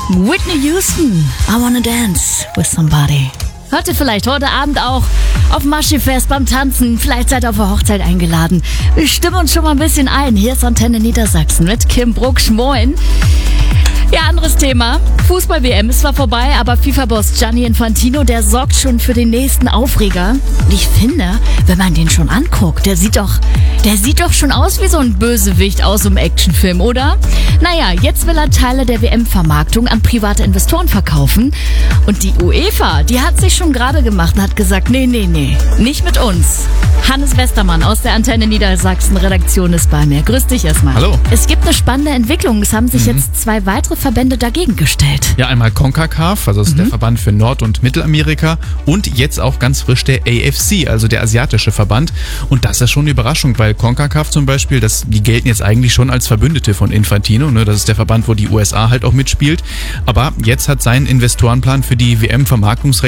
Whitney Houston, I wanna dance with somebody. Heute Abend auch auf Maschifest beim Tanzen. Vielleicht seid ihr auf der Hochzeit eingeladen. Wir stimmen uns schon mal ein bisschen ein. Hier ist Antenne Niedersachsen mit Kim Brucksch. Moin. Ja, anderes Thema. Fußball-WM ist zwar vorbei, aber FIFA-Boss Gianni Infantino, der sorgt schon für den nächsten Aufreger. Und ich finde, wenn man den schon anguckt, der sieht doch schon aus wie so ein Bösewicht aus so einem Actionfilm, oder? Naja, jetzt will er Teile der WM-Vermarktung an private Investoren verkaufen. Und die UEFA, die hat sich schon gerade gemacht und hat gesagt, nee, nicht mit uns. Hannes Westermann aus der Antenne Niedersachsen-Redaktion ist bei mir. Grüß dich erstmal. Hallo. Es gibt eine spannende Entwicklung. Es haben sich jetzt 2 weitere Verbände dagegen gestellt. Ja, einmal CONCACAF, also das ist der Verband für Nord- und Mittelamerika, und jetzt auch ganz frisch der AFC, also der asiatische Verband. Und das ist schon eine Überraschung, weil CONCACAF zum Beispiel, die gelten jetzt eigentlich schon als Verbündete von Infantino, ne? Das ist der Verband, wo die USA halt auch mitspielt. Aber jetzt hat sein Investorenplan für die WM-Vermarktungsrechte